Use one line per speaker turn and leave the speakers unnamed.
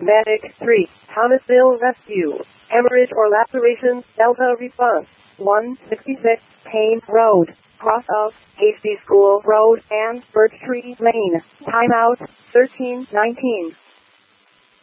Medic 3, Thomasville Rescue. Hemorrhage or laceration, Delta response. 166, Payne Road, cross of Hasty School Road and Birch Tree Lane. Timeout, 13:19.